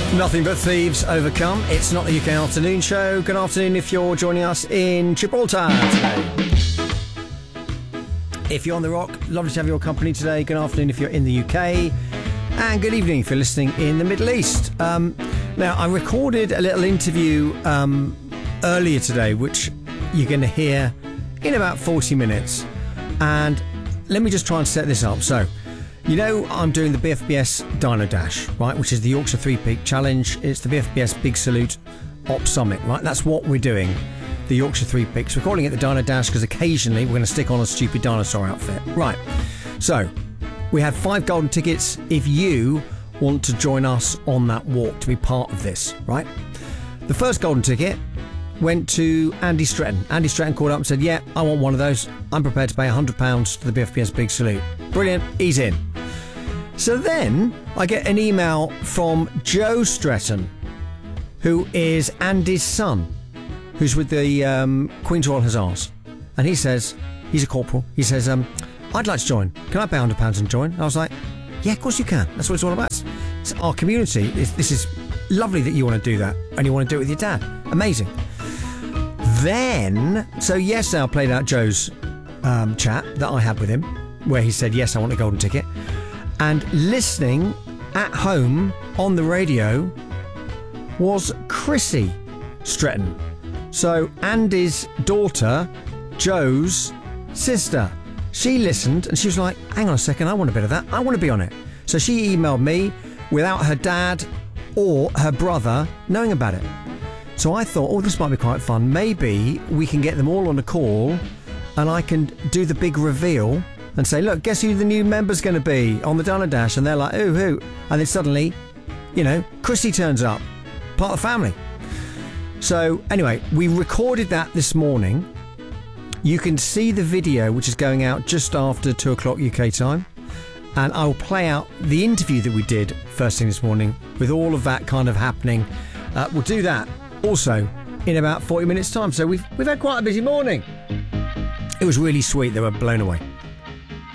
Nothing but thieves overcome. It's not the UK afternoon show. Good afternoon if you're joining us in Gibraltar today. If you're on the Rock, lovely to have your company today. Good afternoon if you're in the UK. And good evening if you're listening in the Middle East. Now, I recorded a little interview earlier today, which you're going to hear in about 40 minutes. And let me just try and set this up. So, you know, I'm doing the BFBS Dino Dash, right, which is the Yorkshire Three Peak Challenge. It's the BFBS Big Salute Op Summit, right? That's what we're doing, the Yorkshire Three Peaks. We're calling it the Dino Dash because occasionally we're going to stick on a stupid dinosaur outfit. Right, so we had 5 golden tickets if you want to join us on that walk to be part of this, right? The first golden ticket went to Andy Stretton. Andy Stretton called up and said, yeah, I want one of those. I'm prepared to pay £100 to the BFBS Big Salute. Brilliant, he's in. So then I get an email from Joe Stretton, who is Andy's son, who's with the Queen's Royal Hussars. And he says, he's a corporal, he says, I'd like to join. Can I pay £100 and join? And I was like, yeah, of course you can. That's what it's all about. It's our community. This is lovely that you want to do that and you want to do it with your dad. Amazing. Then, so yesterday I played out Joe's chat that I had with him, where he said, yes, I want a golden ticket. And listening at home on the radio was Chrissy Stretton. So Andy's daughter, Joe's sister. She listened and she was like, hang on a second, I want a bit of that. I want to be on it. So she emailed me without her dad or her brother knowing about it. So I thought, oh, this might be quite fun. Maybe we can get them all on a call and I can do the big reveal and say, look, guess who the new member's going to be on the Dino Dash? And they're like, ooh, who? And then suddenly, you know, Chrissy turns up, part of the family. So anyway, we recorded that this morning. You can see the video, which is going out just after 2 o'clock UK time. And I will play out the interview that we did first thing this morning with all of that kind of happening. We'll do that also in about 40 minutes time. So we've had quite a busy morning. It was really sweet. They were blown away.